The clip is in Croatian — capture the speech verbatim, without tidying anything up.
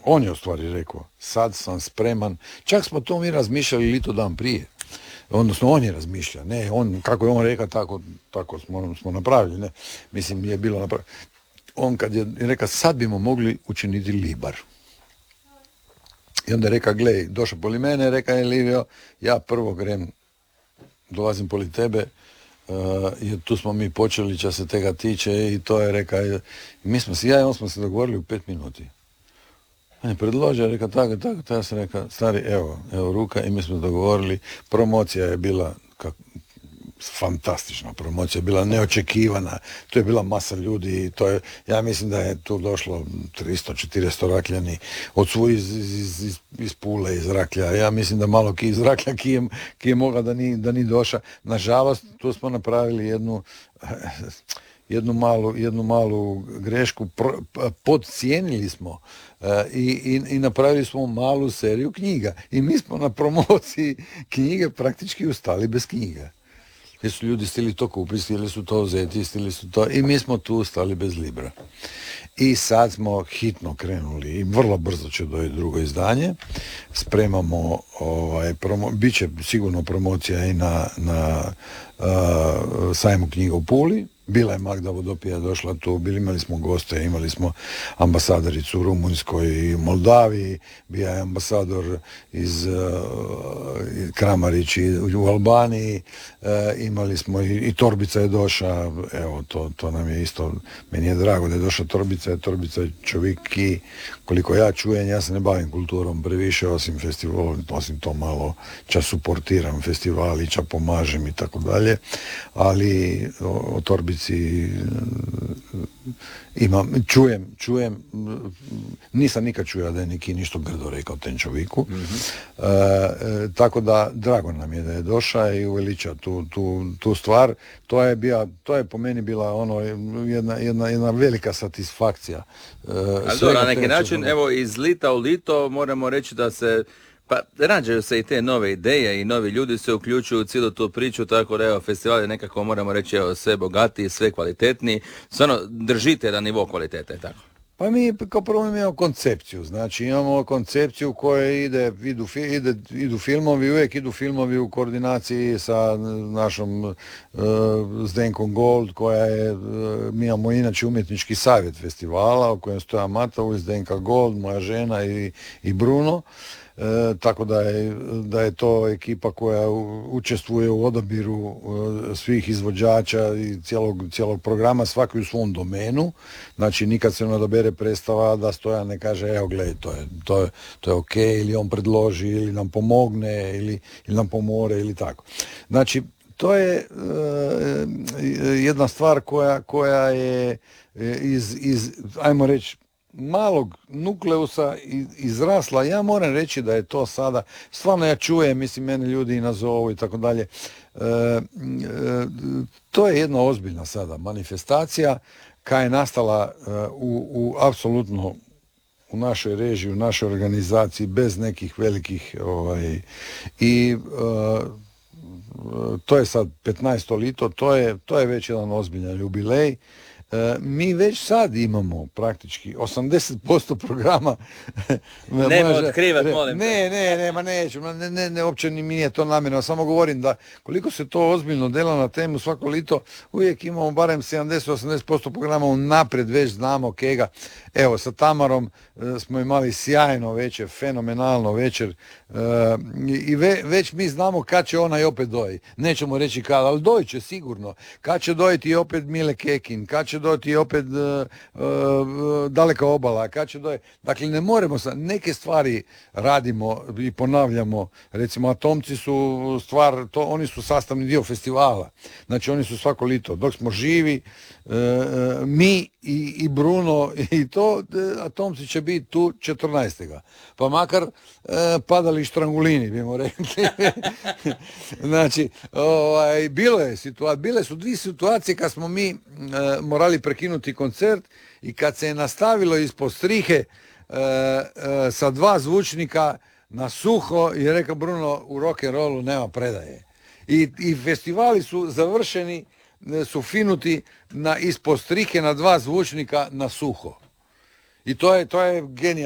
On je u stvari rekao, sad sam spreman, čak smo to mi razmišljali lito dan prije. Odnosno on je razmišljao, ne, on, kako je on rekao, tako, tako smo, smo napravili, ne, mislim je bilo napravljeno. On kad je rekao, sad bimo mogli učiniti Libar. I onda je rekao, glej, došao poli mene, rekao je Livio, ja prvo grem, dolazim poli tebe, uh, jer tu smo mi počeli, ča se tega tiče, i to je rekao, mi smo se, ja i on smo se dogovorili u pet minuti. On je predložio, rekao tako, tako, tako, ja sam rekao, stari, evo, evo ruka, i mi smo dogovorili, promocija je bila kak, fantastična promocija, bila neočekivana, tu je bila masa ljudi i to je, ja mislim da je tu došlo tristo četiristo rakljani od svu iz, iz, iz, iz Pule, iz Raklja, ja mislim da malo ki iz Raklja ki je, ki je mogla da ni, da ni doša. Nažalost, tu smo napravili jednu jednu malu, jednu malu grešku, pro, podcijenili smo uh, i, i, i napravili smo malu seriju knjiga i mi smo na promociji knjige praktički ustali bez knjiga. Jer su ljudi stili to kupiti, stili su to uzeti, stili su to i mi smo tu stali bez Libra. I sad smo hitno krenuli i vrlo brzo će dojeti drugo izdanje. Spremamo, ovaj, promo, bit će sigurno promocija i na, na uh, sajmu knjiga u Puli. Bila je Magda Vodopija došla tu, bili, imali smo goste, imali smo ambasadoricu u Rumunjskoj i Moldaviji, bio je ambasador iz uh, Kramarić u Albaniji, uh, imali smo i, i Torbica je došla, evo to, to nam je isto, meni je drago da je došla Torbica, Torbica je čovjek ki, koliko ja čujem, ja se ne bavim kulturom previše, osim festivala, osim to malo čas suportiram festivali, čas pomažem i tako dalje, ali o, o Torbici imam, čujem, čujem, nisam nikad čuo da je neki ništo grdo rekao ten čovjeku, mm-hmm. e, tako da drago nam je da je došao i uveliča tu, tu, tu stvar, to je, bija, to je po meni bila ono jedna, jedna, jedna velika satisfakcija. E, Ali dobro, na neki način, da... evo iz lita u lito moramo reći da se pa rađaju se i te nove ideje i novi ljudi se uključuju u cijelu tu priču, tako da evo, festival je nekako, moramo reći, evo, sve bogatiji, sve kvalitetniji, stvarno držite jedan nivo kvalitete, tako. Pa mi kao prvo imamo koncepciju, znači imamo koncepciju koja ide, idu, ide, idu filmovi, uvijek idu filmovi u koordinaciji sa našom uh, Zdenkom Gold, koja je, uh, mi imamo inače umjetnički savjet festivala, u kojem stoja Matovu, Zdenka Gold, moja žena i, i Bruno. E, tako da je, da je to ekipa koja učestvuje u odabiru e, svih izvođača i cijelog, cijelog programa, svaki u svom domenu. Znači nikad se ne odabere predstava da Stojan ne kaže evo gledaj, to je, to je, to je ok, ili on predloži, ili nam pomogne, ili, ili nam pomore, ili tako. Znači to je e, jedna stvar koja, koja je iz, iz ajmo reći, malog nukleusa izrasla. Ja moram reći da je to sada, stvarno ja čujem, mislim, mene ljudi i nazovu i tako dalje. To je jedna ozbiljna sada manifestacija koja je nastala u, u apsolutno u našoj režiji, u našoj organizaciji, bez nekih velikih ovaj, i uh, to je sad petnaesto lito, to je, to je već jedan ozbiljan jubilej. E, mi već sad imamo praktički osamdeset posto programa. Nema otkrivat, molim. Ne, ne, nema, neću, ne, ne, ne, uopće mi nije to namjerno, samo govorim da koliko se to ozbiljno dela na temu svako lito, uvijek imamo barem sedamdeset do osamdeset posto programa unaprijed, već znamo kega. Evo, sa Tamarom e, smo imali sjajno večer, fenomenalno večer e, i ve, već mi znamo kad će ona i opet doji. Nećemo reći kad, ali dojit će sigurno. Kad će dojiti opet Mile Kekin, kad će dojiti opet uh, uh, Daleka obala, kad će dojiti. Dakle, ne moramo sa, neke stvari radimo i ponavljamo. Recimo, Atomci su stvar, to, oni su sastavni dio festivala. Znači, oni su svako lito. Dok smo živi, uh, mi i, i Bruno i to, Atomci će biti tu četrnaestega Pa makar uh, padali štrangulini, bimo rekli. Znači, ovaj, bilo je situacija, bile su dvije situacije kad smo mi uh, morali prekinuti koncert i kad se je nastavilo ispod strihe uh, uh, sa dva zvučnika na suho i rekao Bruno, u rock and rollu nema predaje. I, i festivali su završeni, su finuti na ispod strihe na dva zvučnika na suho. I to je, to je genijalno.